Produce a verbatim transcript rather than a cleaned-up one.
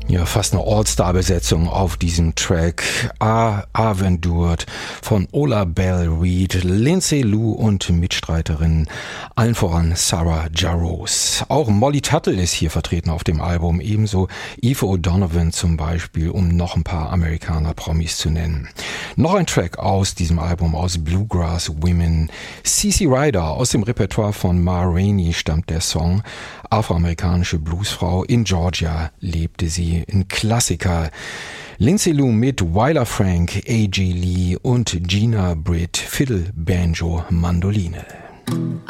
Ja, fast eine All-Star-Besetzung auf diesem Track. A. Avendured von Ola Belle Reed, Lindsay Lou und Mitstreiterin, allen voran Sarah Jarosz. Auch Molly Tuttle ist hier vertreten auf dem Album, ebenso Eva O'Donovan zum Beispiel, um noch ein paar Amerikaner-Promis zu nennen. Noch ein Track aus diesem Album, aus Bluegrass Women. CeCe Ryder, aus dem Repertoire von Ma Rainey stammt der Song. Afroamerikanische Bluesfrau, in Georgia lebte sie, ein Klassiker. Lindsay Lou mit Wyler Frank, A J Lee und Gina Britt, Fiddle, Banjo, Mandoline.